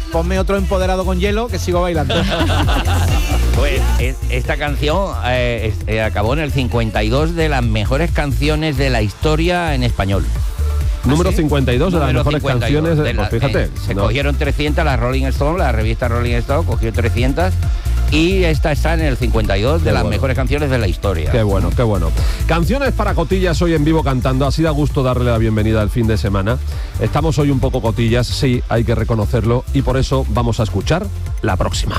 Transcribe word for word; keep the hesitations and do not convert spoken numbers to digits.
ponme otro empoderado con hielo que sigo bailando. Pues esta canción eh, eh, acabó en el cincuenta y dos de las mejores canciones de la historia en español. Número ¿Ah, sí? cincuenta y dos de las Número mejores canciones, de la, pues fíjate. Eh, se no. cogieron trescientas, la Rolling Stone, la revista Rolling Stone cogió trescientas y esta está en el cincuenta y dos de qué las bueno. mejores canciones de la historia. Qué bueno, qué bueno. Canciones para cotillas hoy en Vivo Cantando. Ha sido a gusto darle la bienvenida al fin de semana. Estamos hoy un poco cotillas, sí, hay que reconocerlo, y por eso vamos a escuchar la próxima.